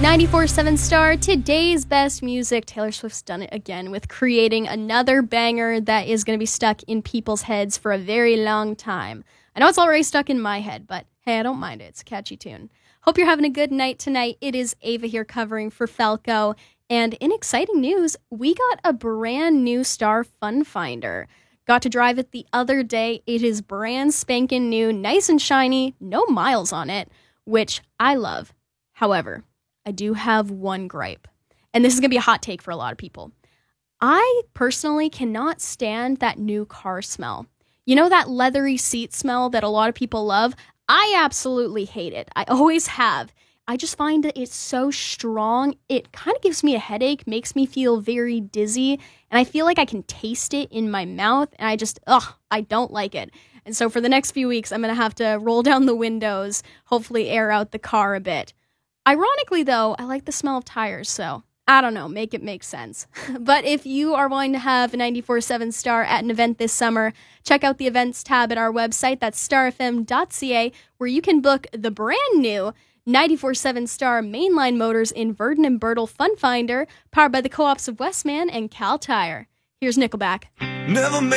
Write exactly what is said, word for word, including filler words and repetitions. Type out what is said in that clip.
ninety-four point seven Star, today's best music. Taylor Swift's done it again with creating another banger that is going to be stuck in people's heads for a very long time. I know it's already stuck in my head, but hey, I don't mind it. It's a catchy tune. Hope you're having a good night tonight. It is Ava here covering for Falco. And in exciting news, we got a brand new Star Fun Finder. Got to drive it the other day. It is brand spanking new, nice and shiny, no miles on it, which I love. However, I do have one gripe, and this is going to be a hot take for a lot of people. I personally cannot stand that new car smell. You know that leathery seat smell that a lot of people love? I absolutely hate it. I always have. I just find that it's so strong. It kind of gives me a headache, makes me feel very dizzy, and I feel like I can taste it in my mouth, and I just, ugh, I don't like it. And so for the next few weeks, I'm going to have to roll down the windows, hopefully air out the car a bit. Ironically, though, I like the smell of tires, so I don't know, make it make sense. But if you are wanting to have a ninety-four point seven Star at an event this summer, check out the events tab at our website, that's star f m dot c a, where you can book the brand new ninety-four point seven Star Mainline Motors in Verdon and Bertle Fun Finder, powered by the Co-ops of Westman and Cal Tire. Here's Nickelback. Never